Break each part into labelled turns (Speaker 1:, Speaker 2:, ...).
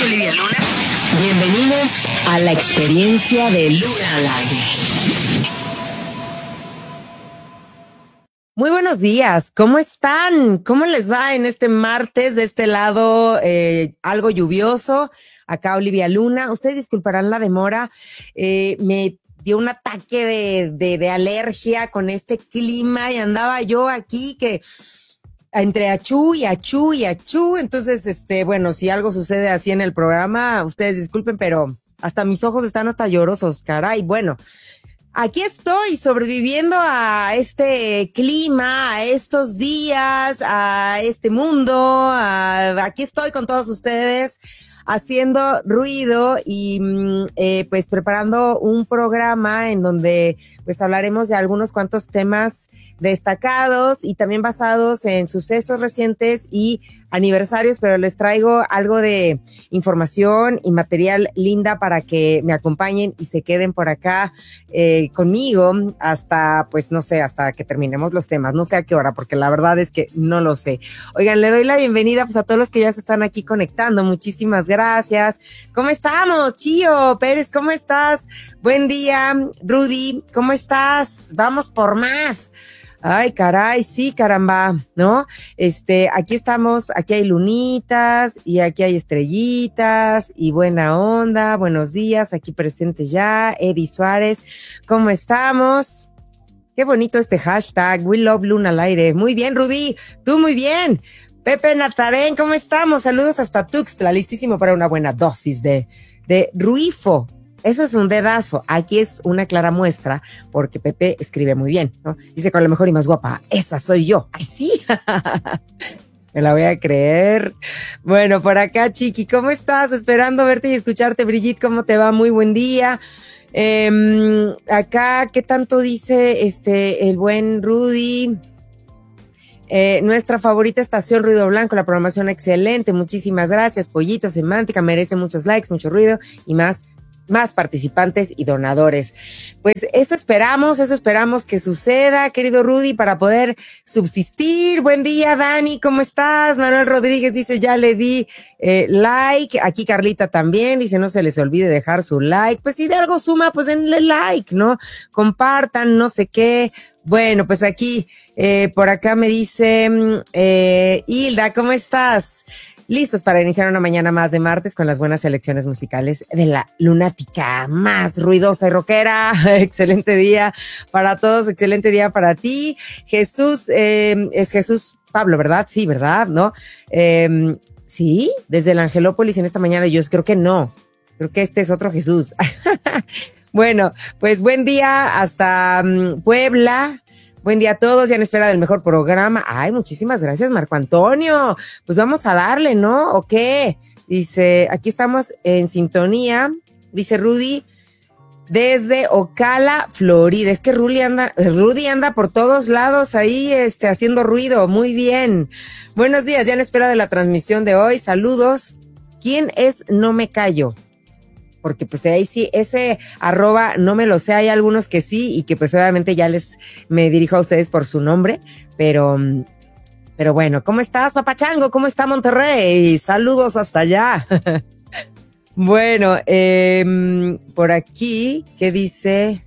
Speaker 1: soy Olivia Luna. Bienvenidos a la experiencia de Luna al aire.
Speaker 2: Muy buenos días, ¿cómo están? ¿Cómo les va en este martes de este lado algo lluvioso? Acá Olivia Luna, ustedes disculparán la demora, me dio un ataque de alergia con este clima y andaba yo aquí que entre achú y achú y achú, entonces bueno, si algo sucede así en el programa, ustedes disculpen, pero hasta mis ojos están hasta llorosos, caray, bueno. Aquí estoy sobreviviendo a este clima, a estos días, a este mundo, aquí estoy con todos ustedes haciendo ruido y pues preparando un programa en donde pues hablaremos de algunos cuantos temas destacados y también basados en sucesos recientes y aniversarios, pero les traigo algo de información y material linda para que me acompañen y se queden por acá conmigo hasta, pues no sé, hasta que terminemos los temas, no sé a qué hora, porque la verdad es que no lo sé. Oigan, le doy la bienvenida pues a todos los que ya se están aquí conectando, muchísimas gracias. ¿Cómo estamos? Chío Pérez, ¿cómo estás? Buen día. Rudy, ¿cómo estás? Vamos por más. Ay, caray, sí, caramba, ¿no? Aquí estamos, aquí hay lunitas y aquí hay estrellitas y buena onda, buenos días, aquí presente ya, Eddie Suárez, ¿cómo estamos? Qué bonito este hashtag, We Love Luna al aire. Muy bien, Rudy, tú muy bien. Pepe Natarén, ¿cómo estamos? Saludos hasta Tuxtla, listísimo para una buena dosis de Ruifo. Eso es un dedazo. Aquí es una clara muestra, porque Pepe escribe muy bien, ¿no? Dice con la mejor y más guapa, esa soy yo. ¡Ay, sí! Me la voy a creer. Bueno, por acá, Chiqui, ¿cómo estás? Esperando verte y escucharte. Brigitte, ¿cómo te va? Muy buen día. Acá, ¿qué tanto dice el buen Rudy? Nuestra favorita estación Ruido Blanco, la programación excelente. Muchísimas gracias. Pollito, semántica, merece muchos likes, mucho ruido y más participantes y donadores. Pues eso esperamos que suceda, querido Rudy, para poder subsistir. Buen día, Dani, ¿cómo estás? Manuel Rodríguez dice, ya le di like. Aquí Carlita también dice, no se les olvide dejar su like. Pues si de algo suma, pues denle like, ¿no? Compartan, no sé qué. Bueno, pues aquí, por acá me dice, Hilda, ¿cómo estás? Listos para iniciar una mañana más de martes con las buenas selecciones musicales de la lunática más ruidosa y rockera. Excelente día para todos, excelente día para ti. Jesús, es Jesús Pablo, ¿verdad? Sí, ¿verdad? ¿No? Sí, desde el Angelópolis en esta mañana, yo creo que no. Creo que este es otro Jesús. Bueno, pues buen día hasta Puebla. Buen día a todos, ya en espera del mejor programa. Ay, muchísimas gracias, Marco Antonio. Pues vamos a darle, ¿no? ¿O qué? Dice, aquí estamos en sintonía, dice Rudy, desde Ocala, Florida. Es que Rudy anda por todos lados ahí, haciendo ruido. Muy bien. Buenos días, ya en espera de la transmisión de hoy. Saludos. ¿Quién es No Me Callo? Porque pues ahí sí, ese @ no me lo sé, hay algunos que sí y que pues obviamente ya me dirijo a ustedes por su nombre, pero bueno, ¿cómo estás, Papachango? ¿Cómo está Monterrey? Saludos hasta allá. Bueno, por aquí, ¿qué dice?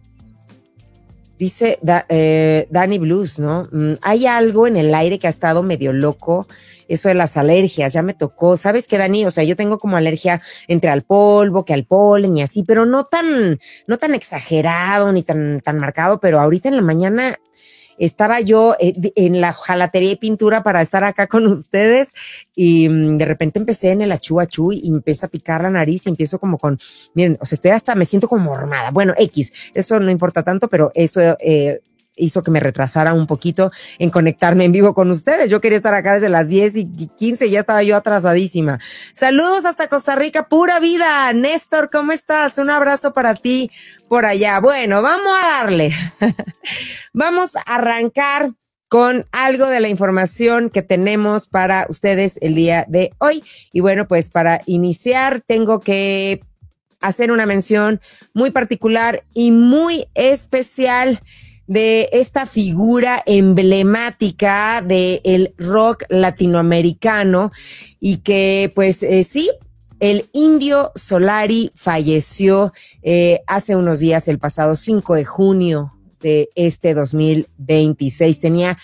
Speaker 2: Dice Danny Blues, ¿no? Hay algo en el aire que ha estado medio loco, eso de las alergias, ya me tocó. ¿Sabes qué, Dani? O sea, yo tengo como alergia entre al polvo, que al polen y así, pero no tan exagerado ni tan marcado, pero ahorita en la mañana estaba yo en la jalatería y pintura para estar acá con ustedes y de repente empecé en el achú y me empieza a picar la nariz y empiezo como miren, o sea, me siento como mormada. Bueno, eso no importa tanto, pero eso hizo que me retrasara un poquito en conectarme en vivo con ustedes. Yo quería estar acá desde las 10:15 y ya estaba yo atrasadísima. Saludos hasta Costa Rica, pura vida. Néstor, ¿cómo estás? Un abrazo para ti por allá. Bueno, vamos a darle. Vamos a arrancar con algo de la información que tenemos para ustedes el día de hoy. Y bueno, pues para iniciar tengo que hacer una mención muy particular y muy especial de esta figura emblemática del rock latinoamericano y que pues sí, el Indio Solari falleció hace unos días, el pasado 5 de junio de este 2026. Tenía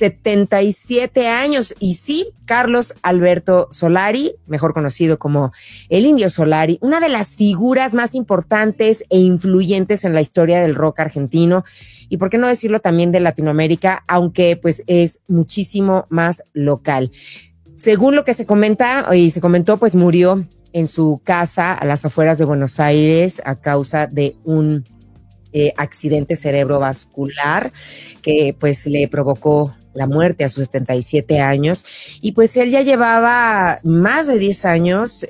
Speaker 2: 77 años y sí, Carlos Alberto Solari, mejor conocido como el Indio Solari, una de las figuras más importantes e influyentes en la historia del rock argentino y por qué no decirlo también de Latinoamérica, aunque pues es muchísimo más local. Según lo que se comenta y se comentó, pues murió en su casa a las afueras de Buenos Aires a causa de un accidente cerebrovascular que pues le provocó la muerte a sus 77 años y pues él ya llevaba más de 10 años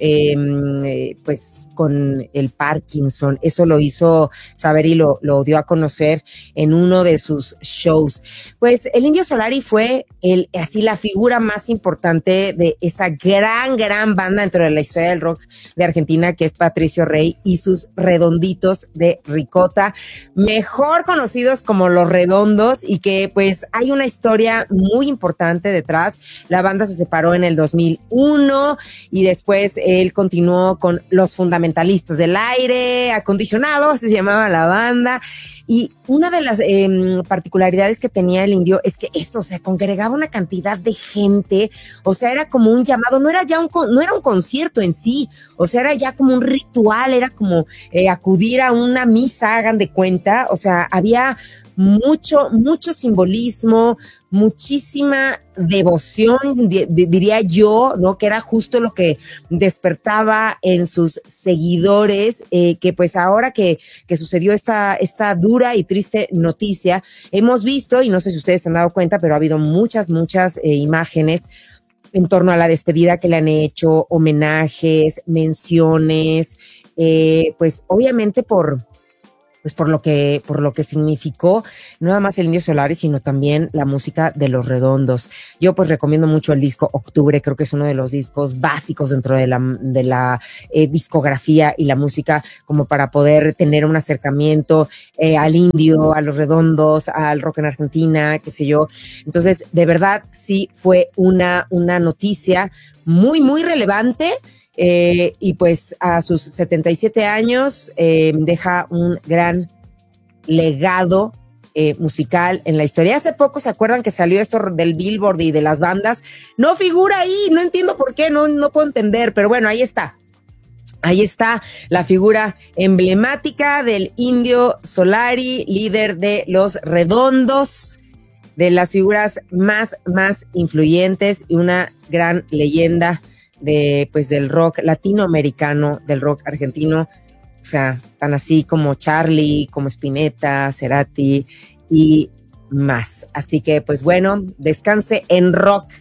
Speaker 2: pues con el Parkinson. Eso lo hizo saber y lo dio a conocer en uno de sus shows. Pues el Indio Solari fue así la figura más importante de esa gran banda dentro de la historia del rock de Argentina, que es Patricio Rey y sus Redonditos de Ricota, mejor conocidos como Los Redondos, y que pues hay una historia muy importante detrás. La banda se separó en el 2001 y después él continuó con Los Fundamentalistas del Aire Acondicionado, así se llamaba la banda. Y una de las particularidades que tenía el Indio es que eso, o sea, congregaba una cantidad de gente, o sea, era como un llamado, no era un concierto en sí, o sea, era ya como un ritual, era como acudir a una misa, hagan de cuenta, o sea, había mucho simbolismo, muchísima devoción, diría yo, ¿no? Que era justo lo que despertaba en sus seguidores, que pues ahora que sucedió esta dura y triste noticia, hemos visto, y no sé si ustedes se han dado cuenta, pero ha habido muchas imágenes en torno a la despedida que le han hecho, homenajes, menciones, pues obviamente por lo que significó no nada más el Indio Solari, sino también la música de Los Redondos. Yo pues recomiendo mucho el disco Octubre, creo que es uno de los discos básicos dentro de la discografía y la música, como para poder tener un acercamiento al Indio, a Los Redondos, al rock en Argentina, qué sé yo. Entonces, de verdad, sí fue una noticia muy relevante. Y pues a sus 77 años deja un gran legado musical en la historia. Hace poco, ¿se acuerdan que salió esto del Billboard y de las bandas? No figura ahí, no entiendo por qué, no puedo entender, pero bueno, ahí está. Ahí está la figura emblemática del Indio Solari, líder de Los Redondos, de las figuras más influyentes y una gran leyenda del rock latinoamericano, del rock argentino, o sea, tan así como Charlie, como Spinetta, Cerati y más. Así que, pues bueno, descanse en rock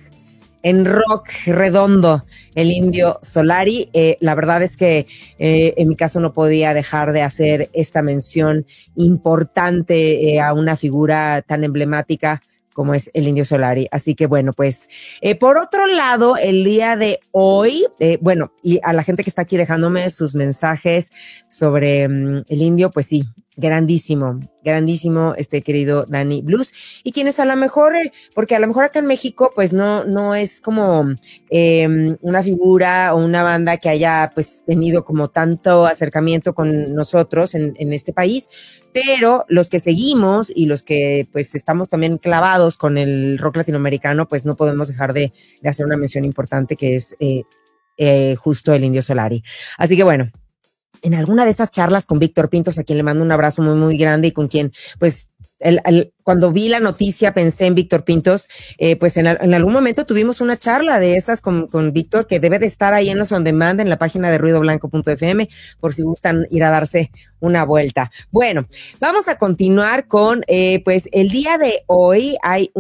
Speaker 2: redondo el Indio Solari. La verdad es que en mi caso no podía dejar de hacer esta mención importante a una figura tan emblemática como es el Indio Solari. Así que bueno, pues por otro lado, el día de hoy, bueno, y a la gente que está aquí dejándome sus mensajes sobre el Indio, pues sí, grandísimo, querido Dani Blues, y quienes a lo mejor, porque a lo mejor acá en México, pues no es como una figura o una banda que haya pues tenido como tanto acercamiento con nosotros en este país, pero los que seguimos y los que pues estamos también clavados con el rock latinoamericano, pues no podemos dejar de hacer una mención importante que es justo el Indio Solari. Así que bueno, en alguna de esas charlas con Víctor Pintos, a quien le mando un abrazo muy grande y con quien, pues, cuando vi la noticia pensé en Víctor Pintos, pues en algún momento tuvimos una charla de esas con Víctor, que debe de estar ahí en los on demand, en la página de ruidoblanco.fm, por si gustan ir a darse una vuelta. Bueno, vamos a continuar con, pues, el día de hoy hay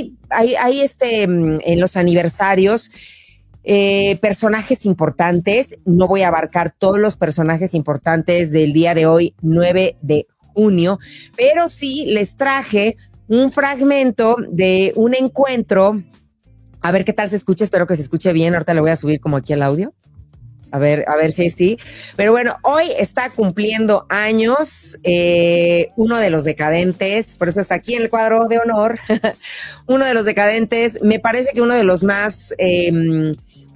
Speaker 2: en los aniversarios, personajes importantes. No voy a abarcar todos los personajes importantes del día de hoy, 9 de junio, pero sí les traje un fragmento de un encuentro. A ver qué tal se escucha, espero que se escuche bien. Ahorita le voy a subir como aquí el audio. A ver si sí. Pero bueno, hoy está cumpliendo años uno de los Decadentes, por eso está aquí en el cuadro de honor. Uno de los Decadentes, me parece que uno de los más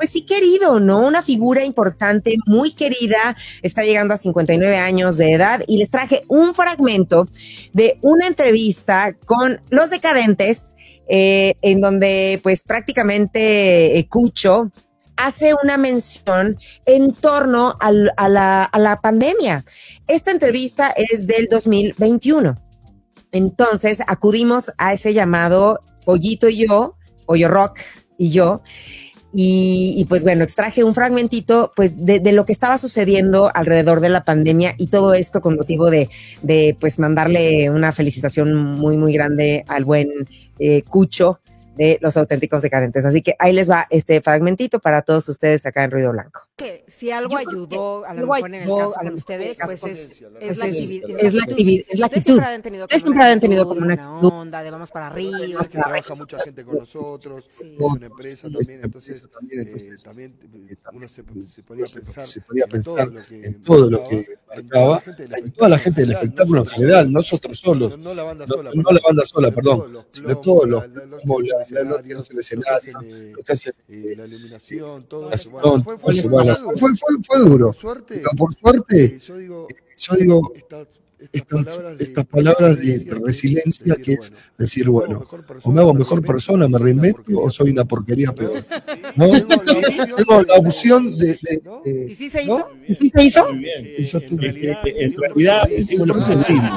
Speaker 2: pues sí querido, ¿no? Una figura importante, muy querida, está llegando a 59 años de edad y les traje un fragmento de una entrevista con Los Decadentes, en donde pues prácticamente Cucho hace una mención en torno a la pandemia. Esta entrevista es del 2021. Entonces acudimos a ese llamado Pollito y yo, Pollo Rock y yo, y pues bueno, extraje un fragmentito pues de lo que estaba sucediendo alrededor de la pandemia y todo esto con motivo de pues mandarle una felicitación muy, muy grande al buen Cucho de Los Auténticos Decadentes. Así que ahí les va este fragmentito para todos ustedes acá en Ruido Blanco.
Speaker 3: Que si algo ayudó, a lo mejor en el caso con ustedes, pues es la actitud. Ustedes siempre han tenido como una actitud. Onda de vamos para arriba.
Speaker 4: Trabaja mucha gente con nosotros, una empresa también, entonces también uno se ponía a pensar en todo lo que marcaba, en toda la gente del espectáculo en general, no nosotros solos, no la banda sola, perdón, sino todos los el escenario, lo que hace
Speaker 3: la iluminación, todo
Speaker 4: eso. Fue duro, pero por suerte, yo digo estas palabras de resiliencia, que es decir, bueno, o me hago mejor persona, me reinvento, o soy una porquería peor. ¿No? Tengo la opción de
Speaker 3: ¿Y si se hizo?
Speaker 4: ¿no?
Speaker 2: ¿Y sí se hizo?
Speaker 4: En realidad hicimos lo que sentimos.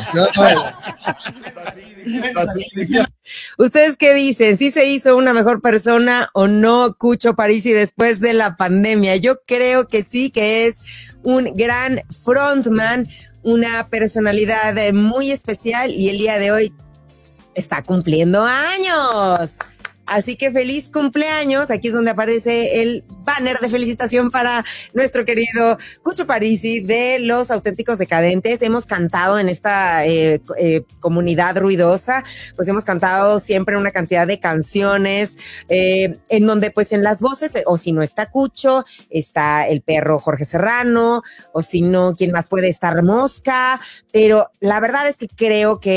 Speaker 2: ¿Ustedes qué dicen? ¿Sí se hizo una mejor persona o no, Cucho Parisi, después de la pandemia? Yo creo que sí, que es un gran frontman, una personalidad muy especial y el día de hoy está cumpliendo años. Así que feliz cumpleaños. Aquí es donde aparece el banner de felicitación para nuestro querido Cucho Parisi de Los Auténticos Decadentes. Hemos cantado en esta comunidad ruidosa, pues hemos cantado siempre una cantidad de canciones en donde pues en las voces, o si no está Cucho, está el perro Jorge Serrano, o si no, ¿quién más puede estar? Mosca, pero la verdad es que creo que